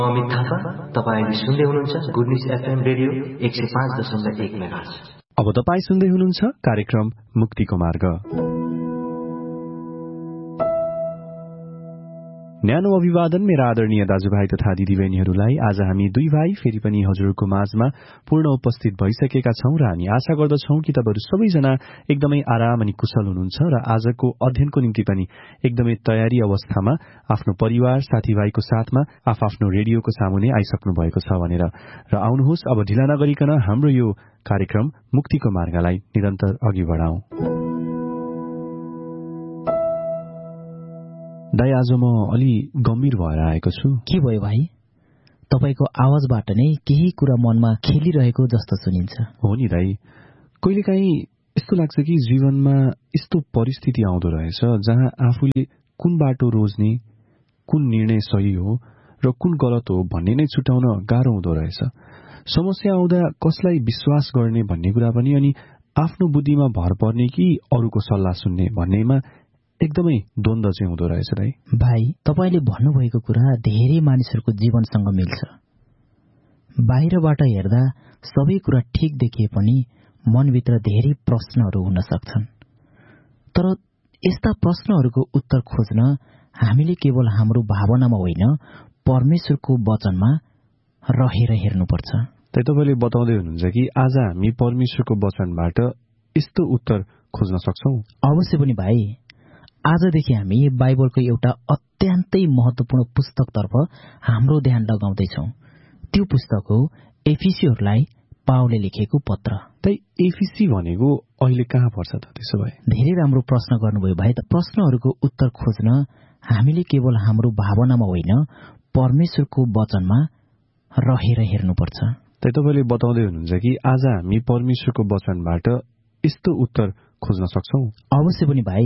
अमित थापा, तपाईले सुन्दै हुनुहुन्छ good news FM radio 105.1 megahertz. अब तपाई सुन्दै हुनुहुन्छ कार्यक्रम मुक्तिको मार्ग। न्यानो अभिवादन मेरा आदरणीय दाजुभाइ तथा दिदीबहिनीहरूलाई। आज हामी दुई भाइ फेरि पनि हजुरको माझमा पूर्ण उपस्थित भइसकेका छौं र हामी आशा गर्दछौं कि तपाईहरु सबैजना एकदमै आराम अनि कुशल हुनुहुन्छ र आजको अध्ययनको निम्ति पनि एकदमै तयारी अवस्थामा आफ्नो परिवार साथीभाइको साथमा आफ्नो रेडियोको सामुने आइसक्नु भएको छ भनेर। र आउनुहोस् अब ढिला नगरिकन हाम्रो यो कार्यक्रम मुक्तिको मार्गलाई निरन्तर अघि बढाउँ। दाइ, आज म अलि गम्भीर भएर आएको छु। के भयो भाइ? तपाईको आवाजबाट नै केही कुरा मनमा खेलिरहेको जस्तो सुनिन्छ। हो नि दाइ, कहिलेकाहीँ यस्तो लाग्छ कि जीवनमा यस्तो परिस्थिति आउँदो रहेछ जहाँ आफूले कुन बाटो रोज्ने, कुन निर्णय सही हो र कुन गलत हो भन्ने नै छुटाउन गाह्रो हुँदो रहेछ। समस्या आउँदा कसलाई विश्वास गर्ने भन्ने कुरा पनि, अनि आफ्नो बुद्धिमा भर पर्ने कि अरूको सल्लाह सुन्ने भन्नेमा एकदमै द्वन्द चाहिँ हुँदो रहेछ दाइ। भाइ, तपाईले भन्नुभएको कुरा धेरै मानिसहरूको जीवनसँग मिल्छ। बाहिरबाट हेर्दा सबै कुरा ठिक देखिए पनि मनभित्र धेरै प्रश्नहरू हुन सक्छन्। तर यस्ता प्रश्नहरूको उत्तर खोज्न हामीले केवल हाम्रो भावनामा होइन, परमेश्वरको वचनमा रहेर हेर्नुपर्छ। तपाईले बताउँदै हुनुहुन्छ कि आज हामी परमेश्वरको वचनबाट यस्तो उत्तर खोज्न सक्छौं? अवश्य पनि भाइ। आजदेखि हामी बाइबलको एउटा अत्यन्तै महत्वपूर्ण पुस्तकतर्फ हाम्रो ध्यान लगाउँदैछौं। त्यो पुस्तक हो एफिसीहरूलाई पावलले लेखेको पत्र। एफिसी भनेको अहिले कहाँ पर्छ त? त्यसो भए धेरै राम्रो प्रश्न गर्नुभयो भाइ। प्रश्नहरूको उत्तर खोज्न हामीले केवल हाम्रो भावनामा होइन, परमेश्वरको वचनमा रहेर हेर्नुपर्छ। तपाईले बताउँदै हुनुहुन्छ कि आज हामी परमेश्वरको वचनबाट यस्तो उत्तर खोज्न सक्छौं? अवश्य पनि भाइ।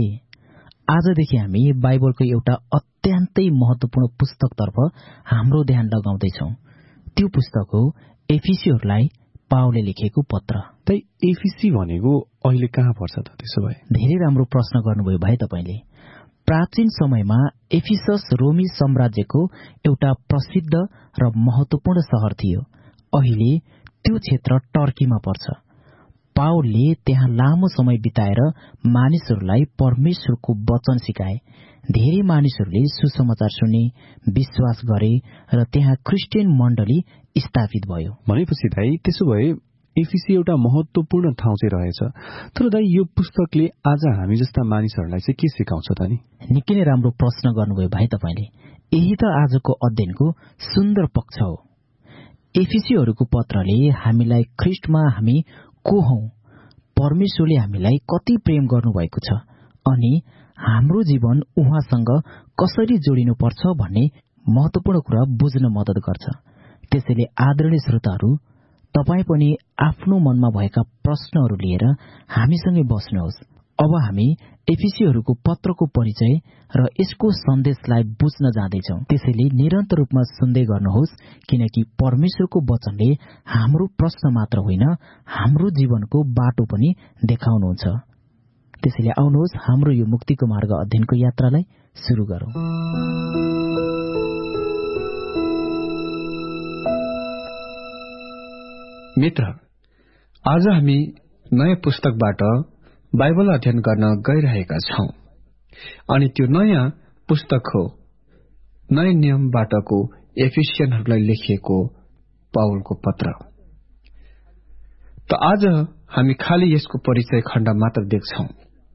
आजदेखि हामी बाइबलको एउटा अत्यन्तै महत्वपूर्ण पुस्तकतर्फ हाम्रो ध्यान लगाउँदैछौं। त्यो पुस्तक हो एफिसीहरूलाई पावलले लेखेको पत्र। एफिसी भनेको अहिले कहाँ पर्छ त? त्यसो भए धेरै राम्रो प्रश्न गर्नुभयो भाइ तपाईले। प्राचीन समयमा एफिसस रोमी साम्राज्यको एउटा प्रसिद्ध र महत्वपूर्ण शहर थियो। अहिले त्यो क्षेत्र टर्कीमा पर्छ। पावलले त्यहाँ लामो समय बिताएर मानिसहरूलाई परमेश्वरको वचन सिकाए। धेरै मानिसहरूले सुसमाचार सुने, विश्वास गरे र त्यहाँ क्रिस्चियन मण्डली स्थापित भयो। भनेपछि दाइ, त्यसो भए एफिसी एउटा महत्वपूर्ण ठाउँ चाहिँ रहेछ। तर दाइ, यो पुस्तकले आज हामी जस्ता मानिसहरूलाई चाहिँ के सिकाउँछ त नि? निकै नै राम्रो प्रश्न गर्नुभयो भाइ तपाईले। यही त आजको अध्ययनको सुन्दर पक्ष हो। एफिसीहरूको पत्रले हामीलाई ख्रिस्टमा हामी को हौ, परमेश्वरले हामीलाई कति प्रेम गर्नुभएको छ अनि हाम्रो जीवन उहाँसँग कसरी जोडिनुपर्छ भन्ने महत्वपूर्ण कुरा बुझ्न मद्दत गर्छ। त्यसैले आदरणीय श्रोताहरू, तपाई पनि आफ्नो मनमा भएका प्रश्नहरू लिएर हामीसँगै बस्नुहोस्। अब हामी एफिसीहरूको पत्रको परिचय र यसको सन्देशलाई बुझ्न जाँदैछौं। त्यसैले निरन्तर रूपमा सुन्दै गर्नुहोस्, किनकि परमेश्वरको वचनले हाम्रो प्रश्न मात्र होइन, हाम्रो जीवनको बाटो पनि देखाउनुहुन्छ। त्यसैले आउनुहोस्, हाम्रो यो मुक्तिको मार्ग अध्ययनको यात्रालाई सुरु गरौं। मित्र, आज हामी नयाँ पुस्तकबाट बाइबल अध्ययन गर्न गइरहेका छौं अनि त्यो नयाँ पुस्तक हो नयाँ नियमबाटको एफिसियनहरूलाई लेखिएको पावलको पत्र। त आज हामी खाली यसको परिचय खण्ड मात्र देख्छौं।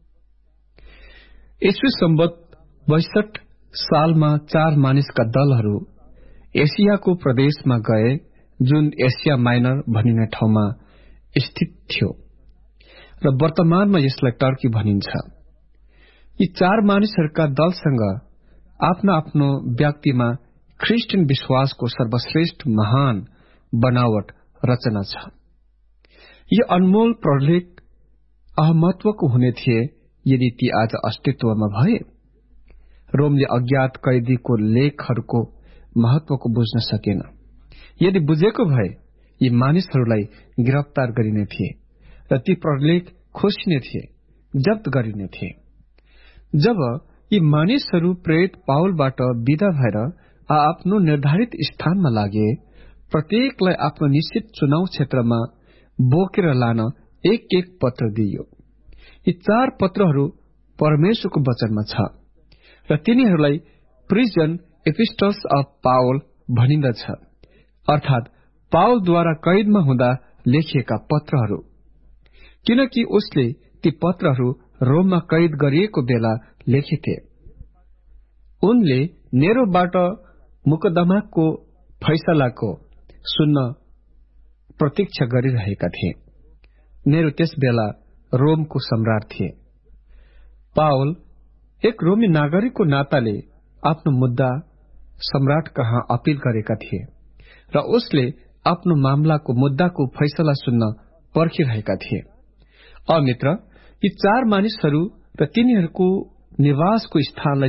ईस्वी सम्वत 62 सालमा 4 मानिसका दलहरू एसियाको प्रदेशमा गए, जुन एसिया माइनर भनिने ठाउँमा स्थित थियो र वर्तमानमा यसलाई टर्की भनिन्छ। यी 4 मानिसहरूका दलसँग आफ्नो आफ्नो व्यक्तिमा ख्रिस्टियन विश्वासको सर्वश्रेष्ठ महान बनावट रचना छ। यो अनमोल प्रलेख अहमत्वको हुने थिए यदि ती आज अस्तित्वमा भए। रोमले अज्ञात कैदीको लेखहरूको महत्वको बुझ्न सकेन। यदि बुझेको भए यी मानिसहरूलाई गिरफ्तार गरिने थिए र ती प्रलेख खोसिने थिए, जब्त गरिने थिए। जब यी मानिसहरू प्रेरित पावलबाट विदा भएर आफ्नो निर्धारित स्थानमा लागे प्रत्येकलाई आफ्नो निश्चित चुनाव क्षेत्रमा बोकेर लान एक एक पत्र दिइयो। यी 4 पत्रहरू परमेश्वरको वचनमा छ र तिनीहरूलाई प्रिजन एपिस्टल्स अफ पावल भनिन्दछ, अर्थात पावलद्वारा कैदमा हुँदा लेखिएका पत्रहरू, किनकि उसले ती पत्रहरू रोममा कैद गरिएको बेला लेखेथे। उनले नेरोबाट मुकदमाको फैसलाको सुन्न प्रतीक्षा गरिरहेका थिए। नेरो त्यस बेला रोमको सम्राट थिए। पावल एक रोमी नागरिकको नाताले आफ्नो मुद्दा सम्राट कहाँ अपील गरेका थिए र उसले आफ्नो मामलाको मुद्दाको फैसला सुन्न पर्खिरहेका थिए। मित्र, यी 4 मानिसहरू र तिनीहरूको निवासको स्थानलाई